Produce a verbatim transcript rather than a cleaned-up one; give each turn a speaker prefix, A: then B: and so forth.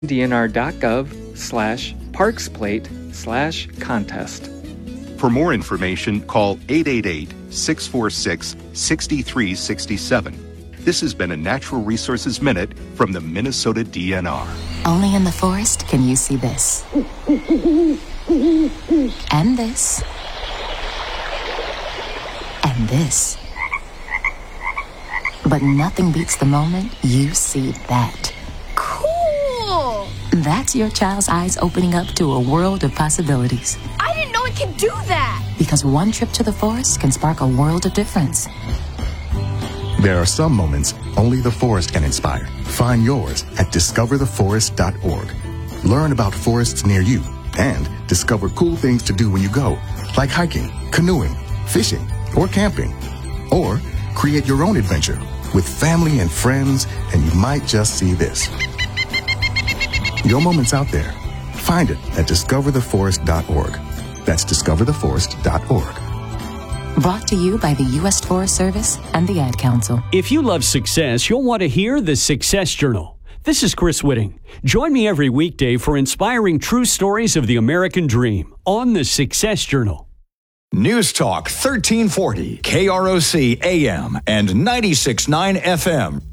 A: dnr.gov slash parksplate slash contest.
B: For more information, call eight eight eight, six four six, six three six seven. This has been a Natural Resources Minute from the Minnesota D N R.
C: Only in the forest can you see this. And this. And this. But nothing beats the moment you see that.
D: Cool!
C: That's your child's eyes opening up to a world of possibilities.
D: I didn't know it could do that!
C: Because one trip to the forest can spark a world of difference.
E: There are some moments only the forest can inspire. Find yours at discover the forest dot org. Learn about forests near you and discover cool things to do when you go, like hiking, canoeing, fishing, or camping. Or create your own adventure with family and friends, and you might just see this. Your moment's out there. Find it at discover the forest dot org. That's discover the forest dot org.
C: Brought to you by the U S Forest Service and the Ad Council.
F: If you love success, you'll want to hear the Success Journal. This is Chris Whitting. Join me every weekday for inspiring true stories of the American dream on the Success Journal.
G: News Talk thirteen forty, K R O C A M and ninety-six point nine F M.